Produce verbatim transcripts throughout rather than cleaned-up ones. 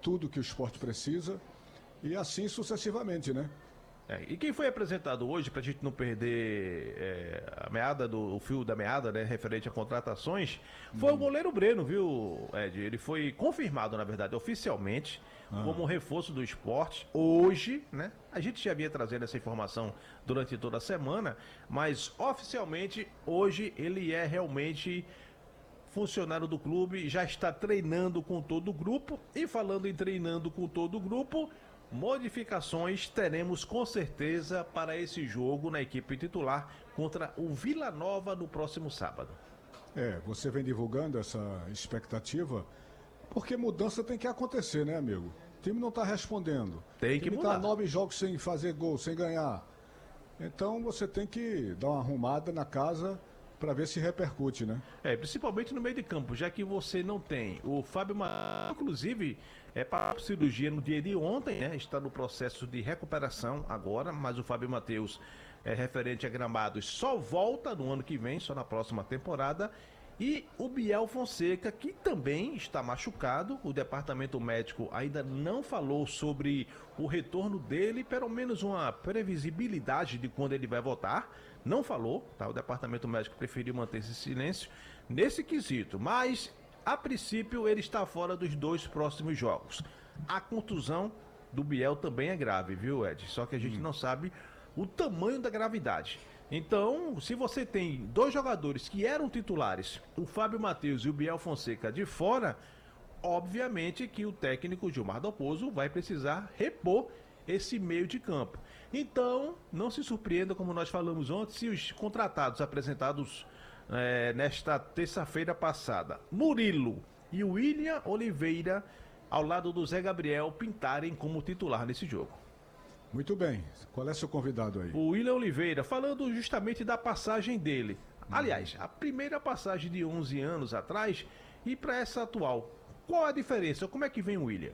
tudo que o esporte precisa e assim sucessivamente, né? É, e quem foi apresentado hoje, pra gente não perder é, a meada do o fio da meada, né, referente a contratações, foi o goleiro Breno, viu, Ed? Ele foi confirmado, na verdade, oficialmente, Ah. como um reforço do esporte hoje, né? A gente já vinha trazendo essa informação durante toda a semana, mas oficialmente hoje ele é realmente funcionário do clube, já está treinando com todo o grupo. E falando em treinando com todo o grupo, modificações teremos com certeza para esse jogo na equipe titular contra o Vila Nova no próximo sábado. É, você vem divulgando essa expectativa, porque mudança tem que acontecer, né, amigo? O time não está respondendo. Tem que o time mudar. está nove jogos sem fazer gol, sem ganhar. Então você tem que dar uma arrumada na casa para ver se repercute, né? É, principalmente no meio de campo, já que você não tem o Fábio Matheus, inclusive, é para cirurgia no dia de ontem, né? Está no processo de recuperação agora, mas o Fábio Matheus é referente a gramados, só volta no ano que vem, só na próxima temporada. E o Biel Fonseca, que também está machucado, o departamento médico ainda não falou sobre o retorno dele, pelo menos uma previsibilidade de quando ele vai voltar, não falou, tá? O departamento médico preferiu manter esse silêncio nesse quesito, mas a princípio ele está fora dos dois próximos jogos. A contusão do Biel também é grave, viu, Ed? Só que a gente hum. não sabe o tamanho da gravidade. Então, se você tem dois jogadores que eram titulares, o Fábio Matheus e o Biel Fonseca de fora, obviamente que o técnico Gilmar Dalpozo vai precisar repor esse meio de campo. Então, não se surpreenda, como nós falamos ontem, se os contratados apresentados é, nesta terça-feira passada, Murilo e o William Oliveira, ao lado do Zé Gabriel, pintarem como titular nesse jogo. Muito bem. Qual é seu convidado aí? O William Oliveira, falando justamente da passagem dele. Aliás, a primeira passagem de onze anos atrás e para essa atual. Qual a diferença? Como é que vem o William?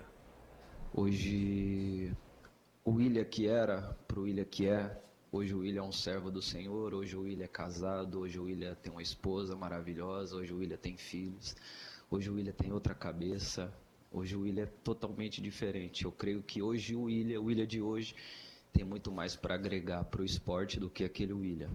Hoje, o William que era pro William que é. Hoje o William é um servo do Senhor, hoje o William é casado, hoje o William tem uma esposa maravilhosa, hoje o William tem filhos, hoje o William tem outra cabeça. Hoje o William é totalmente diferente. Eu creio que hoje o William, o William de hoje, tem muito mais para agregar para o esporte do que aquele William.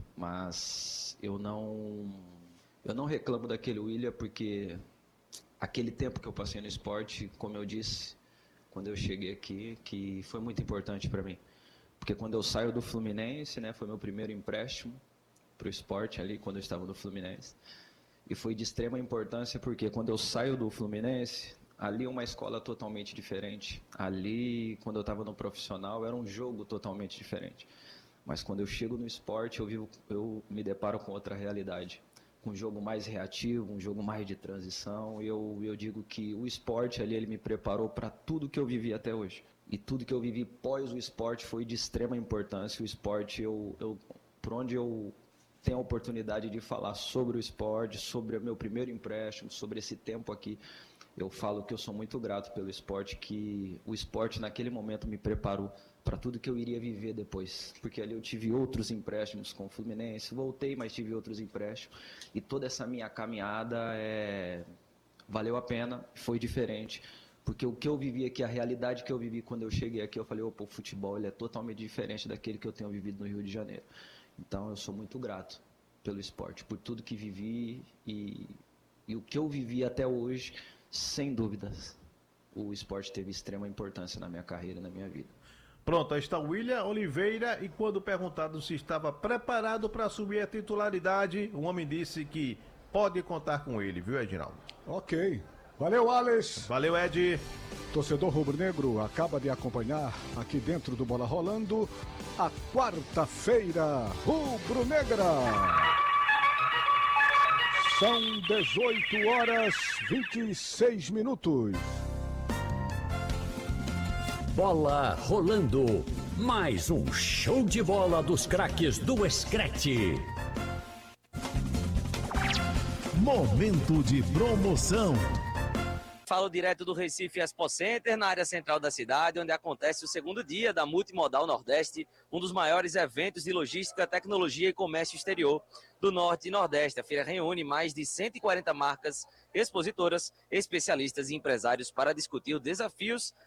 Mas eu não, eu não reclamo daquele William porque aquele tempo que eu passei no esporte, como eu disse, quando eu cheguei aqui, que foi muito importante para mim. Porque quando eu saio do Fluminense, né, foi meu primeiro empréstimo para o esporte ali, quando eu estava no Fluminense. E foi de extrema importância porque quando eu saio do Fluminense, ali é uma escola totalmente diferente. Ali, quando eu estava no profissional, era um jogo totalmente diferente. Mas quando eu chego no esporte, eu, vivo, eu me deparo com outra realidade. Com um jogo mais reativo, um jogo mais de transição. E eu, eu digo que o esporte ali, ele me preparou para tudo que eu vivi até hoje. E tudo que eu vivi pós o esporte foi de extrema importância. O esporte, eu, eu, por onde eu tenho a oportunidade de falar sobre o esporte, sobre o meu primeiro empréstimo, sobre esse tempo aqui, eu falo que eu sou muito grato pelo esporte, que o esporte naquele momento me preparou para tudo que eu iria viver depois. Porque ali eu tive outros empréstimos com o Fluminense, voltei, mas tive outros empréstimos. E toda essa minha caminhada é... valeu a pena, foi diferente. Porque o que eu vivi aqui, a realidade que eu vivi quando eu cheguei aqui, eu falei, opa, o futebol ele é totalmente diferente daquele que eu tenho vivido no Rio de Janeiro. Então eu sou muito grato pelo esporte, por tudo que vivi e, e o que eu vivi até hoje. Sem dúvidas, o esporte teve extrema importância na minha carreira, na minha vida. Pronto, aí está o William Oliveira e quando perguntado se estava preparado para assumir a titularidade, o homem disse que pode contar com ele, viu, Edinaldo? Ok. Valeu, Alex. Valeu, Ed. Torcedor rubro-negro acaba de acompanhar aqui dentro do Bola Rolando a quarta-feira rubro-negra. São dezoito horas e vinte e seis minutos. Bola rolando. Mais um show de bola dos craques do Escrete. Momento de promoção. Falo direto do Recife Expo Center, na área central da cidade, onde acontece o segundo dia da Multimodal Nordeste, um dos maiores eventos de logística, tecnologia e comércio exterior do Norte e Nordeste. A feira reúne mais de cento e quarenta marcas expositoras, especialistas e empresários para discutir os desafios